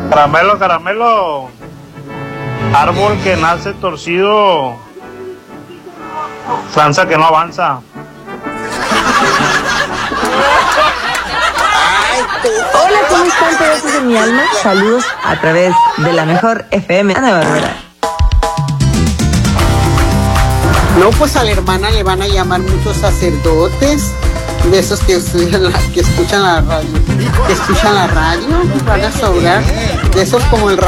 Caramelo, caramelo. Árbol que nace torcido, Francia que no avanza. Hola, ¿cómo están pedazos de mi alma? Saludos a través de la mejor FM Ana Bárbara. No, pues a la hermana le van a llamar muchos sacerdotes, de esos que escuchan la radio, van a sobrar, de esos como el